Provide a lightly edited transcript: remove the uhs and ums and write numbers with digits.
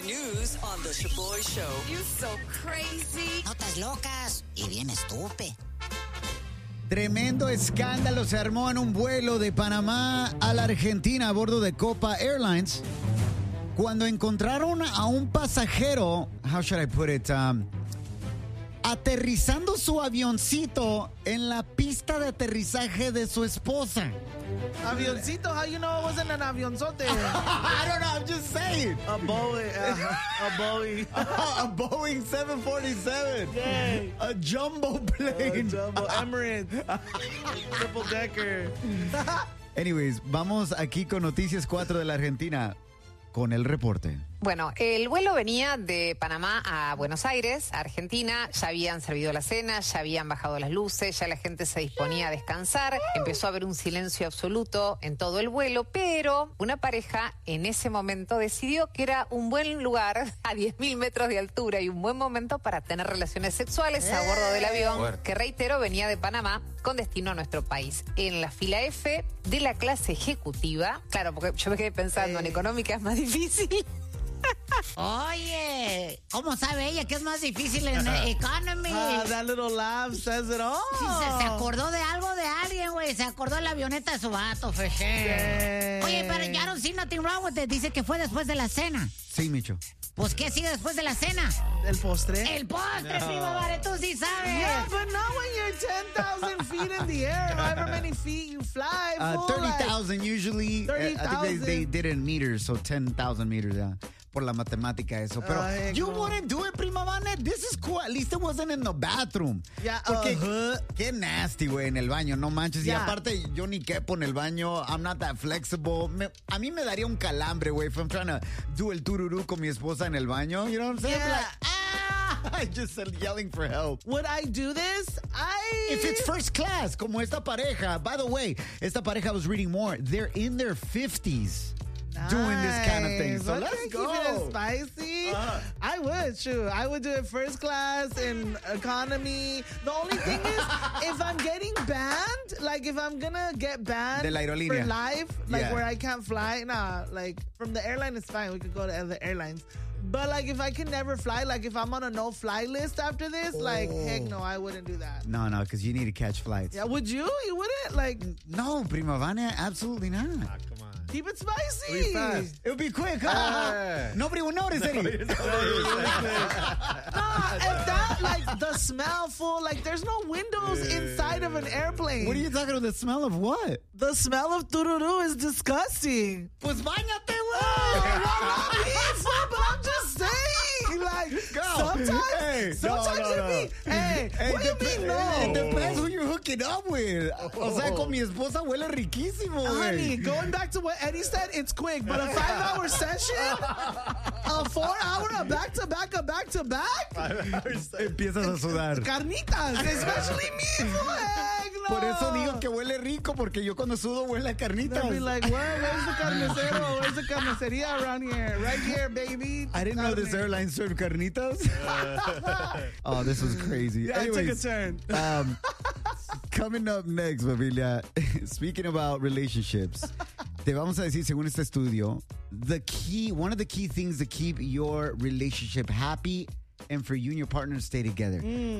news on The Shaboy Show. You so crazy. Notas locas y bien estúpido. Tremendo escándalo se armó en un vuelo de Panamá a la Argentina a bordo de Copa Airlines cuando encontraron a un pasajero, how should I put it, aterrizando su avioncito en la pista de aterrizaje de su esposa. Avioncito? How you know it wasn't an avionzote? I don't know, I'm just saying. A Boeing. A Boeing. A Boeing 747. Yay. A jumbo plane. Jumbo Emirates. Triple decker. Anyways, vamos aquí con Noticias 4 de la Argentina con el reporte. Bueno, el vuelo venía de Panamá a Buenos Aires, a Argentina. Ya habían servido la cena, ya habían bajado las luces, ya la gente se disponía a descansar. Empezó a haber un silencio absoluto en todo el vuelo, pero una pareja en ese momento decidió que era un buen lugar a 10.000 metros de altura y un buen momento para tener relaciones sexuales a bordo del avión, que reitero, venía de Panamá con destino a nuestro país. En la fila F de la clase ejecutiva, claro, porque yo me quedé pensando, en económica es más difícil. Oye, ¿cómo sabe ella que es más difícil en Economy? That little laugh says it all. Sí, se acordó de algo de alguien, güey. Se acordó de la avioneta de su vato, feché. Oye, pero I don't see nothing wrong with it. Dice que fue después de la cena. Sí, Micho. Pues, ¿qué sigue después de la cena? El postre. El postre, primo, vale, tú sí sabes. Yeah, but not when you're 10,000 feet in the air. However many feet you fly. 30,000 usually. 30,000. I think they did it in meters, so 10,000 meters, yeah. Por la matemática eso. Pero you wouldn't do it, prima Vane. This is cool. At least it wasn't in the bathroom. Yeah, Porque qué nasty, güey, en el baño. No manches. Yeah. Y aparte, yo ni quepo en el baño. I'm not that flexible. A mí me daría un calambre, güey, if I'm trying to do el tururú con mi esposa en el baño. You know what I'm saying? Yeah. Like, I just yelling for help. Would I do this? If it's first class, como esta pareja. By the way, esta pareja, I was reading more. They're in their 50s. Doing this kind of thing. So let's go. Keep it spicy. I would, sure. I would do it first class in economy. The only thing is, if I'm getting banned, like if I'm gonna get banned De la aerolínea. for life, like Yeah. where I can't fly, nah, like from the airline is fine. We could go to other airlines. But like if I can never fly, like if I'm on a no-fly list after this, like heck no, I wouldn't do that. No, because you need to catch flights. Yeah, would you? You wouldn't? Like, No, prima Vane, absolutely not. keep it spicy. Be fast. It would be quick. Nobody will notice it. If that, like, the smell full, like, there's no windows inside of an airplane. What are you talking about? The smell of what? The smell of tururú is disgusting. Pues bañate, But I'm just saying, like, sometimes it be, hey, what do you mean no? It depends who you're hooking up with. O sea, con mi esposa huele riquísimo, Honey, güey. going back to what Eddie said, it's quick, but a 5-hour session, a 4-hour, a back-to-back, Empiezas a sudar. carnitas, especially me, heck no. Por eso digo que huele rico, porque yo cuando sudo huele a carnitas. They'll be like, where's the carnicero? Where's the carniceria around here? Right here, baby. I didn't know this airline served carnitas. Oh, this was crazy. Yeah, I took a Anyways, turn. coming up next, familia, speaking about relationships, te vamos a decir, según este estudio, one of the key things to keep your relationship happy and for you and your partner to stay together.